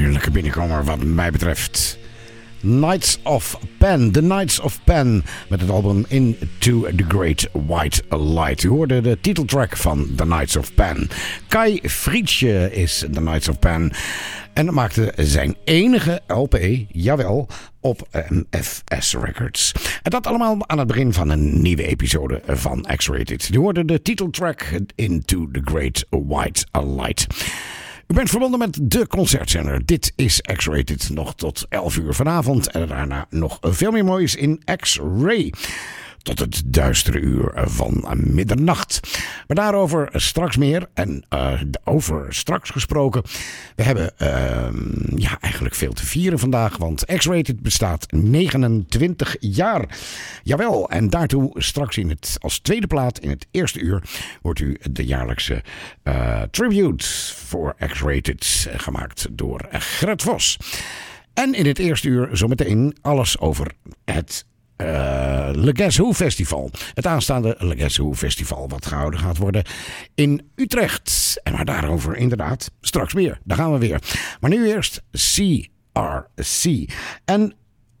heerlijke binnenkomer wat mij betreft. Knights of Pen, The Knights of Pen met het album Into the Great White Light. U hoorde de titeltrack van The Knights of Pen. Kai Frietsje is The Knights of Pen en maakte zijn enige LP, jawel, op MFS Records. En dat allemaal aan het begin van een nieuwe episode van X-Rated. U hoorde de titeltrack Into the Great White Light. U bent verbonden met de Concertzender. Dit is X-Rated nog tot 11 uur vanavond. En daarna nog veel meer moois in X-Ray. Tot het duistere uur van middernacht. Maar daarover straks meer. En over straks gesproken. We hebben eigenlijk veel te vieren vandaag. Want X-Rated bestaat 29 jaar. Jawel, en daartoe straks als tweede plaat in het eerste uur wordt u de jaarlijkse tribute voor X-Rated gemaakt door Gert Vos. En in het eerste uur zometeen alles over het Le Guess Who Festival. Het aanstaande Le Guess Who Festival wat gehouden gaat worden in Utrecht. En maar daarover inderdaad straks meer. Daar gaan we weer. Maar nu eerst CRC en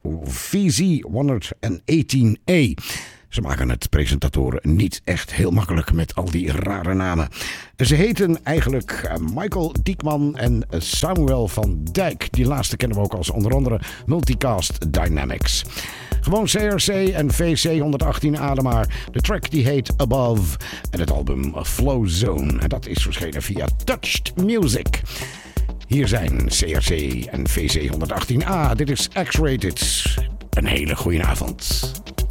VZ118A. Ze maken het presentatoren niet echt heel makkelijk met al die rare namen. Ze heten eigenlijk Michael Diekman en Samuel van Dijk. Die laatste kennen we ook als onder andere Multicast Dynamics. Gewoon CRC en VC118 Ademaar. De track die heet Above en het album Flow Zone. En dat is verschenen via Touched Music. Hier zijn CRC en VC118A. Dit is X-Rated. Een hele goede avond.